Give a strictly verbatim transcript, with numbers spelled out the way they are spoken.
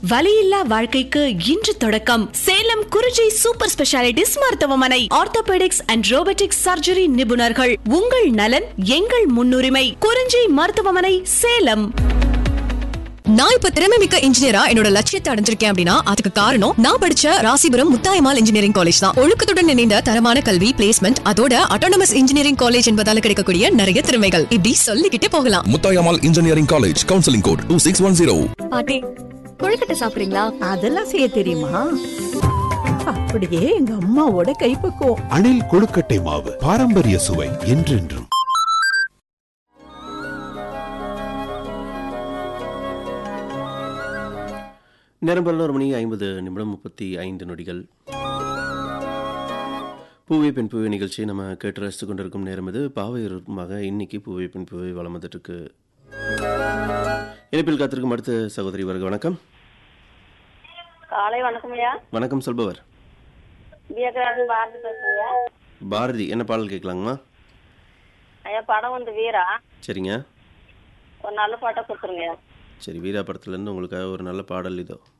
வலியில்லா வாழ்க்கைக்கு இன்று தொடக்கம். சேலம் குறிஞ்சி சூப்பர் ஸ்பெஷாலிட்டிஸ் மருத்துவமனை. ஆர்த்தோபெடிக்ஸ் அண்ட் ரோபோட்டிக்ஸ் சர்ஜரி நிபுணர்கள். உங்கள் நலன் எங்கள் முன்னுரிமை. குறிஞ்சி மருத்துவமனை, சேலம். நான் இப்ப திறமைமிக்க இன்ஜினியரா என்னோட லட்சியத்தை அடைஞ்சிருக்கேன் அப்படின்னா அதுக்கு காரணம் நான் படிச்ச ராசிபுரம் முத்தாயம்மாள் இன்ஜினியரிங் காலேஜ் தான். ஒழுக்கத்துடன் இணைந்த தரமான கல்வி, பிளேஸ்மெண்ட், அதோட அட்டானமஸ் இன்ஜினியரிங் காலேஜ் என்பதால கிடைக்கக்கூடிய நிறைய திறமைகள் இப்படி சொல்லிக்கிட்டே போகலாம். Muthayammal engineering college, counselling code two six one zero. பாட்டி, கொழுக்கட்டை சாப்பிடுறீங்களா? அதெல்லாம் செய்ய தெரியுமா? அப்படியே எங்க அம்மாவோட கைப்பக்குவம். அணில் கொழுக்கட்டை மாவு, பாரம்பரிய சுவை என்றென்றும். நேரம் பதினோரு மணி ஐம்பது நிமிடம் முப்பத்தி ஐந்து நொடிகள். பூவே பெண் பூவே நிகழ்ச்சியை நம்ம கேட்டு ரசித்து கொண்டிருக்கும் நேரம் இது. பாவையருமாக இன்னைக்கு பூவே பெண் பூவே வளம் வந்துட்டு இருக்கு. இணைப்பில் காத்திருக்கும் அடுத்த சகோதரி வருக. வணக்கம். காலை வணக்கம் ஐயா. வணக்கம் சொல்பவர். பாரதி, என்ன பாடல் கேட்கலாங்கம்மா? ஐயா படம் வந்து வீரா. சரிங்க, ஒரு நல்ல பாட்டை கொடுத்துருங்க. சரி, வீரா படத்துலேருந்து உங்களுக்காக ஒரு நல்ல பாடல் இதோ.